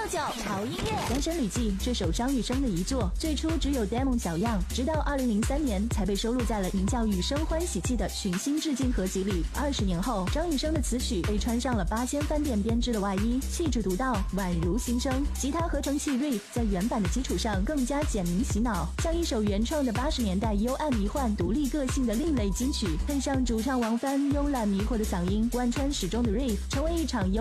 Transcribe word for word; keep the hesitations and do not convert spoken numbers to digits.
九潮音乐。 《单身旅记》这首张雨生的遗作，最初只有 demo 小样，直到二零零三年才被收录在了名叫《雨生欢喜记》的群星致敬合集里。二十年后，张雨生的词曲被穿上了八仙饭店编织的外衣，气质独到，宛如新生。吉他合成器 riff 在原版的基础上更加简明洗脑，像一首原创的八十年代幽暗迷幻、独立个性的另类金曲，配上主唱王帆慵懒迷惑的嗓音，贯穿始终的 riff， 成为一场